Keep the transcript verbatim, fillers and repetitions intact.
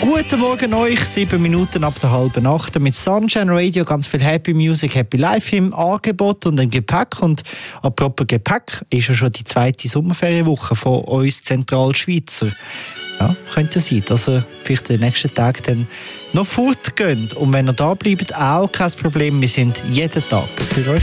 Guten Morgen euch, sieben Minuten ab der halben acht mit Sunshine Radio, ganz viel Happy Music, Happy Life im Angebot und im Gepäck. Und apropos Gepäck, ist ja schon die zweite Sommerferienwoche von uns Zentralschweizer. Ja, könnte sein, dass ihr vielleicht den nächsten Tag dann noch fortgeht. Und wenn ihr da bleibt, auch kein Problem, wir sind jeden Tag für euch